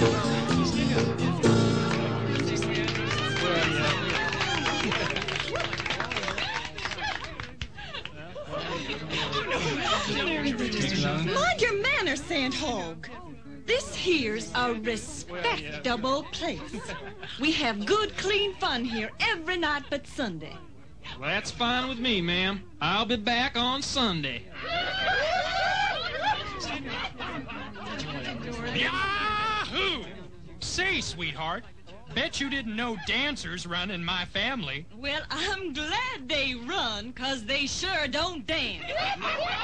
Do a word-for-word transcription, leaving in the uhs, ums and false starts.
Mind your manners, Sandhog. This here's a respectable place. We have good, clean fun here every night but Sunday. Well, that's fine with me, ma'am. I'll be back on Sunday. Yahoo! Say, sweetheart, bet you didn't know dancers run in my family. Well, I'm glad they run, 'cause they sure don't dance.